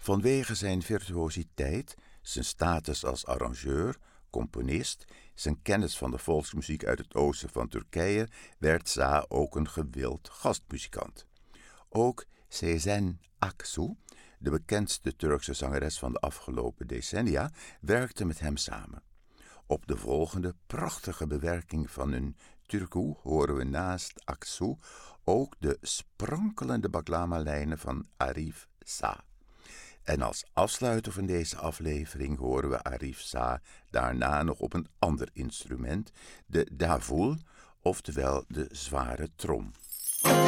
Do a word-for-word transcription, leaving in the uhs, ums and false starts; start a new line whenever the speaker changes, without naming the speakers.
Vanwege zijn virtuositeit, zijn status als arrangeur, componist, zijn kennis van de volksmuziek uit het oosten van Turkije, werd Za ook een gewild gastmuzikant. Ook Sezen Aksu, de bekendste Turkse zangeres van de afgelopen decennia, werkte met hem samen. Op de volgende prachtige bewerking van een Türkü horen we naast Aksu ook de sprankelende baklama-lijnen van Arif Za. En als afsluiter van deze aflevering horen we Arif Za daarna nog op een ander instrument, de davul, oftewel de zware trom.